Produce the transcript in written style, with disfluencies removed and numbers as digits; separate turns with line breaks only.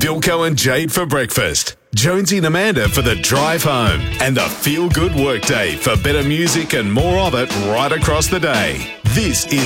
Bilko and Jade for breakfast, Jonesy and Amanda for the drive home, and the feel-good workday for better music and more of it right across the day. This is